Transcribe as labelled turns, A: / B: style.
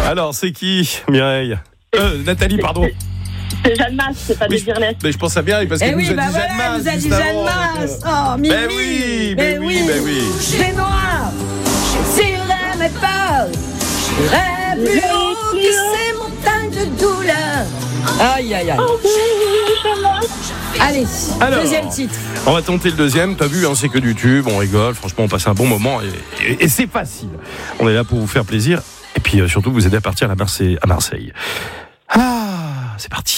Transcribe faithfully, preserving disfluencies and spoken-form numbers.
A: Alors, c'est qui, Mireille euh, Nathalie, pardon.
B: C'est Jeanne Masse, c'est pas
A: Mais
B: des Virlès.
A: Mais je pense à bien parce
C: Eh
A: qu'elle
C: oui,
A: nous a
C: bah
A: dit
C: voilà,
A: Jeanne Masse.
C: elle nous a dit
A: juste
C: Jeanne
A: avant,
C: Masse.
A: donc,
C: Oh, Mimi.
A: Ben oui, ben oui, ben oui.
C: C'est noir. Si je n'aimais pas, j'irais plus haut que ces montagnes de douleur. Aïe, aïe, aïe. Allez,
A: Alors,
C: deuxième titre.
A: On va tenter le deuxième. T'as vu, hein, c'est que du tube, on rigole. Franchement, on passe un bon moment et, et, et c'est facile. On est là pour vous faire plaisir et puis euh, surtout vous aider à partir à Marseille. À Marseille. Ah, c'est parti.